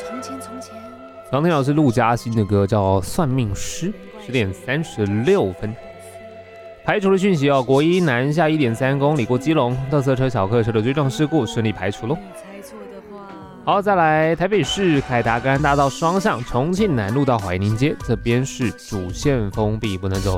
刚听到是陆嘉欣的歌，叫《算命师》，10点36分。排除了讯息哦，国一南下1.3公里过基隆，垃圾车、小客车的追撞事故顺利排除喽。好，再来台北市凯达格兰大道双向重庆南路到怀宁街，这边是主线封闭，不能走